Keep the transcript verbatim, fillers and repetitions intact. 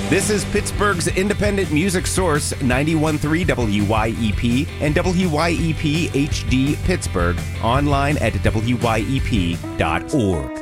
This is Pittsburgh's independent music source, ninety-one point three W Y E P and W Y E P H D Pittsburgh, online at W Y E P dot org.